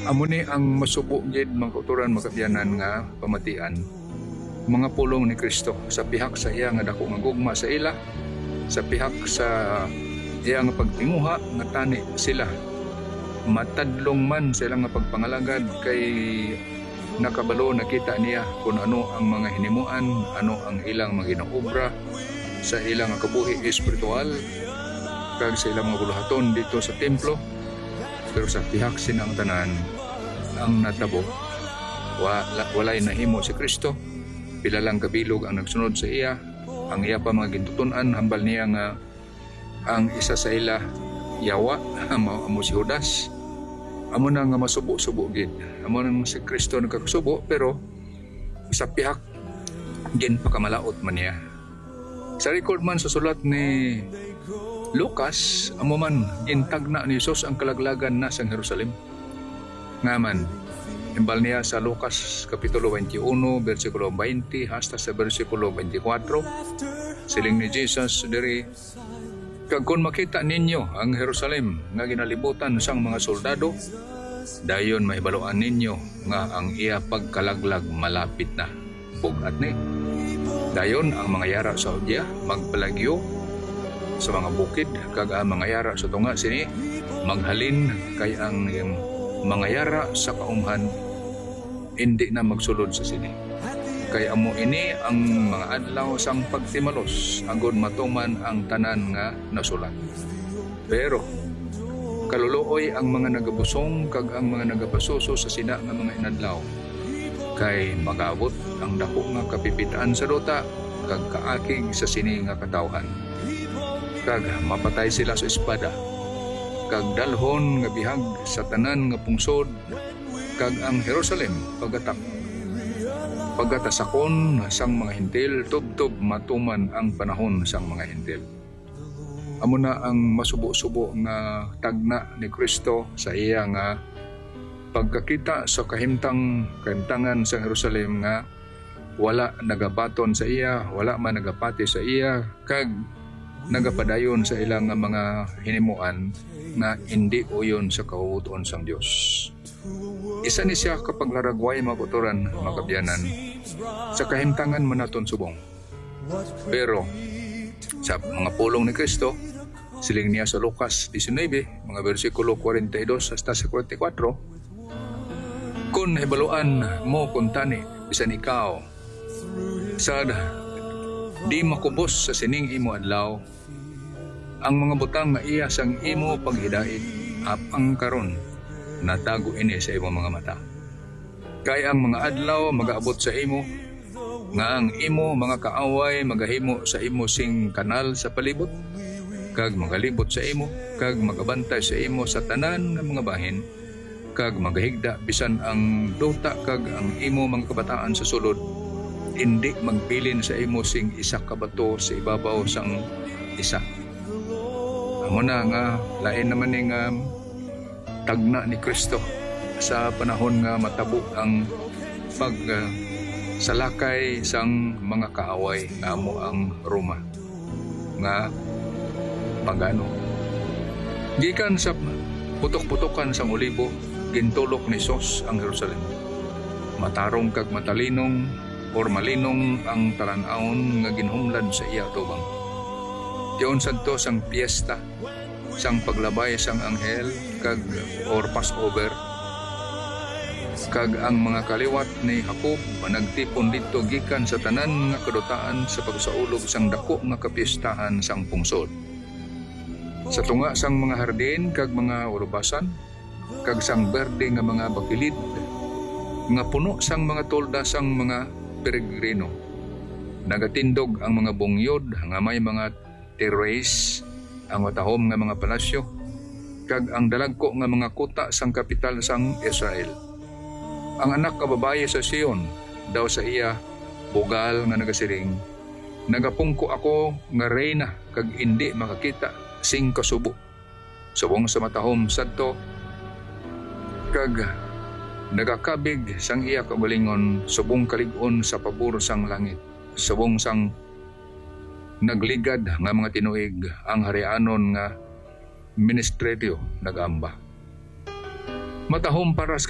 Amo ni ang masubo gid mga kauturan makabyanan nga pamatian mga pulong ni Kristo sa pihak sa iya nga dako nga gugma sa ila, sa pihak sa iya nga pagtinguha nga tani sila matadlong man sa ilang nga pagpangalagad kay nakabalo nakita niya kung ano ang mga hinimuan, ano ang ilang mga ginaobra sa ilang nga kabuhi espiritual kag sa ilang mga buluhaton dito sa templo. Pero sa pihak sinang tanan ang natabo walay nahimo si Kristo, pila lang kabilog ang nagsunod sa iya, ang iya pa mga gintutunan hambal niya nga ang isa sa ila yawa amo si Judas. Amo na nga masubo-subo gid, amo nang si Kristo nagkakasubo pero sa pihak gin pakamalaot man niya. Sa record man sa sulat ni Lucas, amo man gintagna ni Jesus ang kalaglagan na sa Jerusalem. Ngaman, imbal niya sa Lucas kapitulo 21 bersikulo 20 hasta sa bersikulo 24. Siling ni Jesus diri, kag kun makita ninyo ang Jerusalem nga ginalibutan sang mga soldado, dayon mahibaluan ninyo nga ang iya pagkalaglag malapit na. Bugat ni. Dayon ang mga yara sa Judea magpalagyo sa mga bukid kag ang mga yara sa tunga sini maghalin kay ang mga yara sa kaumhan hindi na magsulod sa sini. Kay amo ini ang mga adlaw sang pagtimalos agud matuman ang tanan nga nasulat. Pero kaluluoy ang mga nagabusong kag ang mga nagapasuso sa sina nga mga inadlaw kay magabot ang dako nga kapipitaan sa duta kag kaakig sa sini nga katawhan. Kag mapatay sila sa espada kag dalhon nga bihag sa tanan nga pungsod kag ang Jerusalem pagatasakon sang mga hintil tubtob matuman ang panahon sang mga hintil. Amo na ang masubo-subo nga tagna ni Kristo sa iya nga pagkakita sa kahimtangan sa Jerusalem nga wala nagabaton sa iya, wala man nagapati sa iya kag nagapadayon sa ilang mga hinimuan na hindi uyon sa kahuton sang Dios. Isa ni siya kapag laragway mga kauturan makabyanan sa kahimtangan manaton subong. Pero sa mga pulong ni Kristo, siling niya sa Lucas 19 mga bersikulo 42 hasta sa 44, kung hibaluan mo kung tani bisan ikaw sa di makubos sa sining imo adlaw ang mga butang nga iya sang imo paghidait apang karon natago ini sa imong mga mata. Kay ang mga adlaw magaabot sa imo nga ang imo mga kaaway magahimo sa imo sing kanal sa palibot kag magalibot sa imo kag magabantay sa imo sa tanan nga mga bahin kag magahigda bisan ang duta kag ang imo mga kabataan sa sulod hindi magbilin sa imo sing isa ka bato sa ibabaw sang isa. Amo na nga lain naman ning tagna ni Kristo sa panahon nga matabo ang salakay sang mga kaaway nga amo ang Roma nga pagano. Gikan sa putok-putokan sang olibo gintulok ni Sos ang Jerusalem. Matarong kag matalinong or malinong ang taran-awon nga ginhumlad sa iya tubang. Diyon sadto sang piyesta sang paglabay sang anghel kag or Passover kag ang mga kaliwat ni Jacob nagtipon dito gikan sa tanan nga kadutaan sa pagsaulog sang dako nga kapistahan sang pungsod. Sa tunga sang mga hardin kag mga urubasan kag sang berde nga mga bakilid nga puno sang mga tolda sang mga peregrino. Nagatindog ang mga bungyod nga may mga terrace, ang matahom nga mga palasyo kag ang dalagko nga mga kuta sang kapital sang Israel. Ang anak ka babaye sa Sion daw sa iya bugal nga nagasiring, nagapungko ako nga reyna kag hindi makakita sing kasubo subong sa matahom sadto kag nagakabig sang iya kabalingon subong kalig-on sa pabor sang langit subong sang nagligad nga mga tinuig ang harianon nga ministeryo nagamba. Matahom para